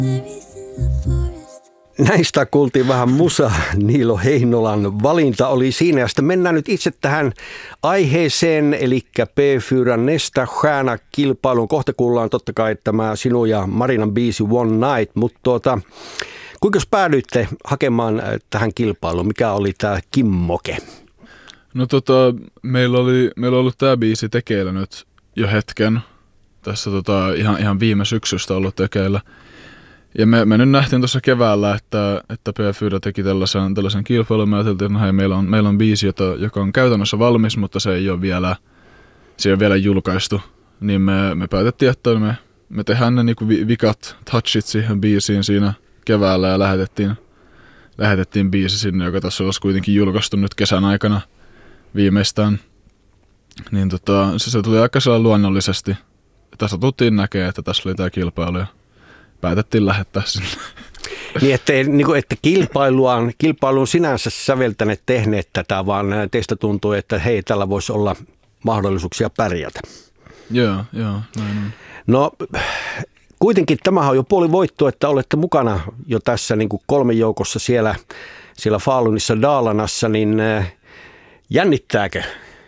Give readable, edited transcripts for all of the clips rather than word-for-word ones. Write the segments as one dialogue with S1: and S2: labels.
S1: Näistä kuultiin vähän musa. Niilo Heinolan valinta oli siinä. Ja sitten mennään nyt itse tähän aiheeseen, eli P4 Nästa Stjärna-kilpailuun. Kohta kuullaan totta kai tämä sinun ja Marinan biisi One Night, mutta kuinka päädyitte hakemaan tähän kilpailuun? Mikä oli tämä kimmoke?
S2: No meillä on ollut tämä biisi tekeillä nyt jo hetken. Tässä ihan viime syksystä ollut tekeillä. Ja me nyt nähtiin tuossa keväällä, että P4 teki tällaisen kilpailun. Me ajateltiin, että meillä on biisi, joka on käytännössä valmis, mutta se ei ole vielä julkaistu. Niin me päätettiin, että me tehdään ne niinku vikat touchit siihen biisiin siinä keväällä ja lähetettiin biisi sinne, joka tässä olisi kuitenkin julkaistu nyt kesän aikana viimeistään. Niin se tuli aika sellainen luonnollisesti. Tässä tultiin näkemään, että tässä oli tämä kilpailu ja päätettiin lähettää sinne.
S1: Niin, että kilpailuun sinänsä säveltäneet tehneet tätä, vaan teistä tuntuu, että hei, tällä voisi olla mahdollisuuksia pärjätä.
S2: Joo, näin on.
S1: No, kuitenkin tämähän on jo puoli voitto, että olette mukana jo tässä niin kuin 3 joukossa siellä Falunissa Dalarnassa, niin jännittääkö?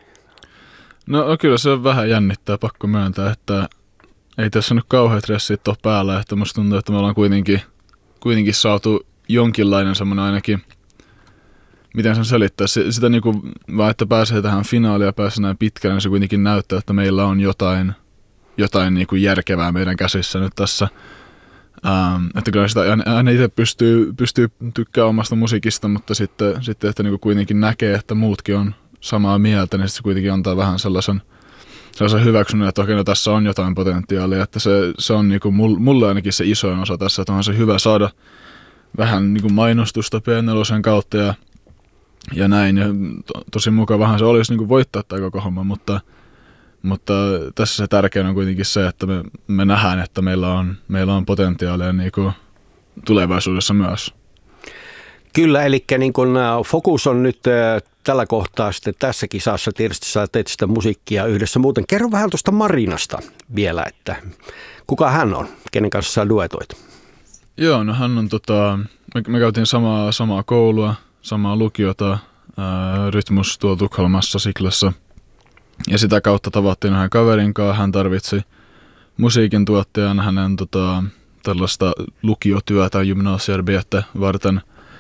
S2: No kyllä se vähän jännittää, pakko myöntää, että ei tässä nyt kauheat stressit ole päällä, että musta tuntuu, että me ollaan kuitenkin saatu jonkinlainen semmoinen ainakin, miten sen selittää, sitä niinku, vaan että pääsee tähän finaaliin ja pääsee näin pitkälle, niin se kuitenkin näyttää, että meillä on jotain niinku järkevää meidän käsissä nyt tässä. Että kyllä sitä aina itse pystyy tykkäämään omasta musiikista, mutta sitten että niinku kuitenkin näkee, että muutkin on samaa mieltä, niin se kuitenkin antaa vähän sellaisen hyväksynnän, että okei, no tässä on jotain potentiaalia, että se on niinku mulle ainakin se isoin osa tässä, että onhan se hyvä saada vähän niinku mainostusta P4 kautta ja näin, ja tosi mukavahan se olisi niinku voittaa tämä koko homma, mutta tässä se tärkein on kuitenkin se, että me nähdään, että meillä on potentiaalia niinku tulevaisuudessa myös.
S1: Kyllä, eli niin kun fokus on nyt tällä kohtaa sitten tässä kisassa. Tietysti sä teet sitä musiikkia yhdessä. Muuten kerro vähän tuosta Marinasta vielä, että kuka hän on, kenen kanssa sä duetoit?
S2: Joo, no hän on me käytiin samaa koulua, samaa lukiota, Rytmus tuolla Tukholmassa Siklassa. Ja sitä kautta tavattiin hänen kaverin kanssa. Hän tarvitsi musiikin tuottajan hänen tällaista lukiotyötä gymnasiearbete varten.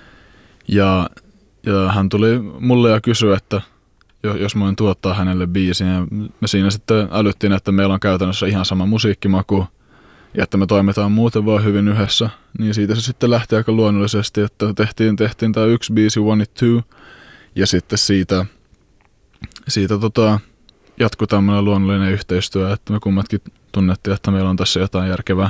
S2: Ja hän tuli mulle ja kysyi, että jos mä voin tuottaa hänelle biisin. Ja me siinä sitten älyttiin, että meillä on käytännössä ihan sama musiikkimaku ja että me toimitaan muuten vaan hyvin yhdessä. Niin siitä se sitten lähti aika luonnollisesti, että tehtiin tämä yksi biisi, One It Two. Ja sitten siitä jatkui tämmöinen luonnollinen yhteistyö, että me kummatkin tunnettiin, että meillä on tässä jotain järkevää.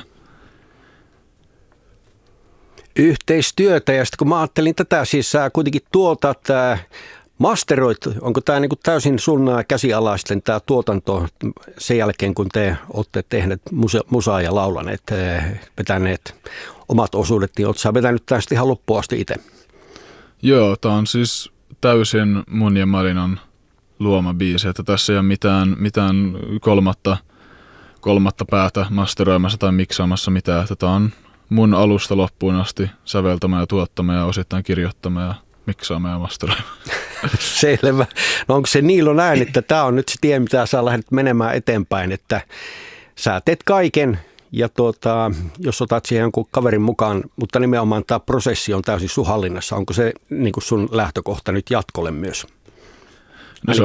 S1: Yhteistyötä, ja sitten kun mä ajattelin tätä, siis sä kuitenkin tuotat, masteroit, onko tämä niinku täysin sun käsialaisten tämä tuotanto sen jälkeen, kun te olette tehneet musaa ja laulaneet, vetäneet omat osuudet, niin oletko sä vetänyt tästä ihan loppuun asti itse?
S2: Joo, tämä on siis täysin mun ja Marinan luoma biisi, että tässä ei ole mitään kolmatta päätä masteroimassa tai miksaamassa mitään, että tämä on mun alusta loppuun asti säveltämä ja tuottama ja osittain kirjoittama ja miksaama ja masteroima.
S1: Selvä. No onko se Niilo näin, että tämä on nyt se tie, mitä sä lähdet menemään eteenpäin, että sä teet kaiken ja jos otat siihen jonkun kaverin mukaan, mutta nimenomaan tämä prosessi on täysin sun hallinnassa. Onko se niin kuin sun lähtökohta nyt jatkolle myös?
S2: No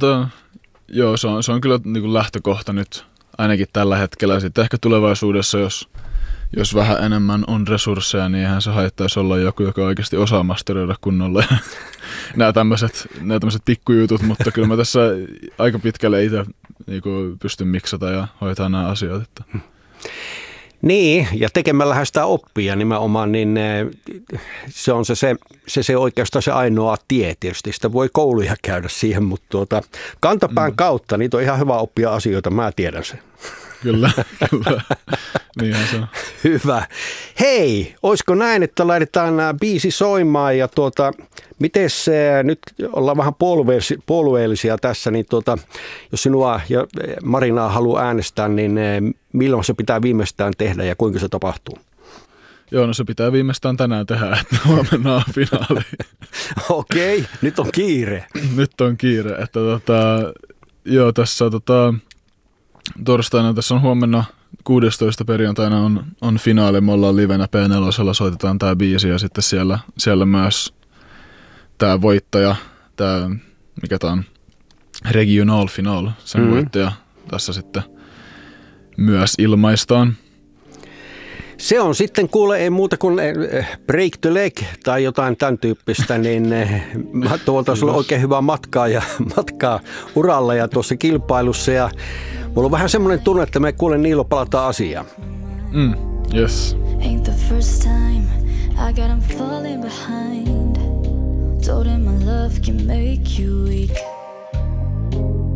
S2: se on kyllä niin kuin lähtökohta nyt ainakin tällä hetkellä ja sitten ehkä tulevaisuudessa, jos vähän enemmän on resursseja, niin eihän se haittaisi olla joku, joka oikeasti osaa masteroida kunnolla. Nämä tämmöiset pikkujutut, mutta kyllä mä tässä aika pitkälle itse niin pystyn miksata ja hoitaa nämä asiat. Että.
S1: Niin, ja tekemällähän sitä oppia nimenomaan, niin se on se oikeastaan se ainoa tie tietysti. Sitä voi kouluja käydä siihen, mutta kantapään kautta niitä on ihan hyvä oppia asioita, mä tiedän sen.
S2: Kyllä. Niinhän se on.
S1: Hyvä. Hei, olisiko näin, että laitetaan biisi soimaan ja miten nyt ollaan vähän puolueellisia tässä, niin jos sinua ja Marinaa haluaa äänestää, niin milloin se pitää viimeistään tehdä ja kuinka se tapahtuu?
S2: Joo, no se pitää viimeistään tänään tehdä, että huomenna on finaali.
S1: Okei, nyt on kiire.
S2: Nyt on kiire, että joo, tässä torstaina, tässä on huomenna 16. perjantaina on finaali, me ollaan livenä P4, soitetaan tää biisi ja sitten siellä myös tää voittaja, tää, mikä tää on, regional final, sen voittaja tässä sitten myös ilmaistaan.
S1: Se on sitten kuule ei muuta kuin break the leg tai jotain tämän tyyppistä, niin mä toivotan sulle oikein hyvää matkaa uralla ja tuossa kilpailussa. Ja mulla on vähän semmoinen tunne, että me kuule Niilo palataan asiaan.
S2: Yes.
S3: Ain't the first time I got him falling behind. Told him my love can make you weak.